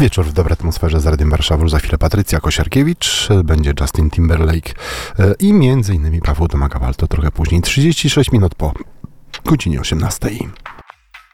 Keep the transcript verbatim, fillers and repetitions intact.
Wieczór w dobrej atmosferze z Radiem Warszawa. Za chwilę Patrycja Kosiarkiewicz, będzie Justin Timberlake i między innymi Paweł Domagała, to trochę później, trzydzieści sześć minut po godzinie osiemnastej.